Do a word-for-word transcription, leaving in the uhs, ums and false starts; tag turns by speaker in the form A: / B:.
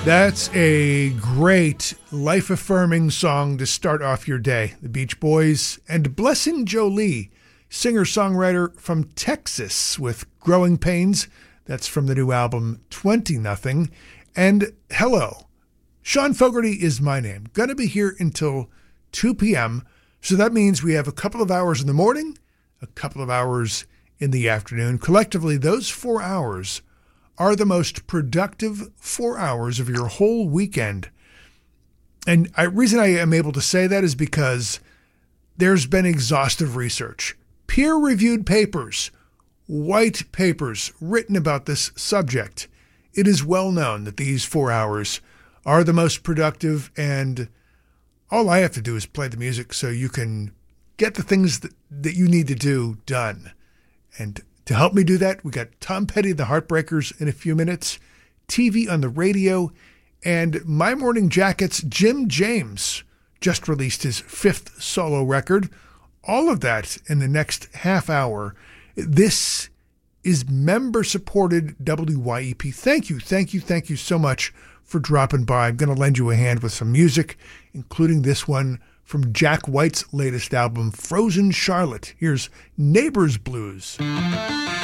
A: That's a great life-affirming song to start off your day. The Beach Boys and Blessing Jolie, singer-songwriter from Texas with Growing Pains. That's from the new album twenty nothing. And hello, Sean Fogarty is my name. Going to be here until two p.m., so that means we have a couple of hours in the morning, a couple of hours in the afternoon. Collectively, those four hours are the most productive four hours of your whole weekend. And the reason I am able to say that is because there's been exhaustive research, peer-reviewed papers, white papers written about this subject. It is well known that these four hours are the most productive, and all I have to do is play the music so you can get the things that, that you need to do done. And to help me do that, we got Tom Petty, the Heartbreakers, in a few minutes, T V on the radio, and My Morning Jacket's Jim James just released his fifth solo record. All of that in the next half hour. This is member-supported W Y E P. Thank you, thank you, thank you so much for dropping by. I'm going to lend you a hand with some music, including this one from Jack White's latest album, Frozen Charlotte. Here's Neighbor's Blues.